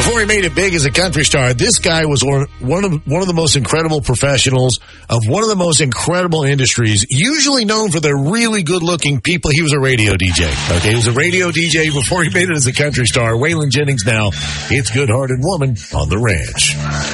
Before he made it big as a country star, this guy was one of the most incredible professionals of one of the most incredible industries, usually known for the really good-looking people. He was a radio DJ. Okay, he was a radio DJ before he made it as a country star. Waylon Jennings now. It's Good Hearted Woman on The Ranch.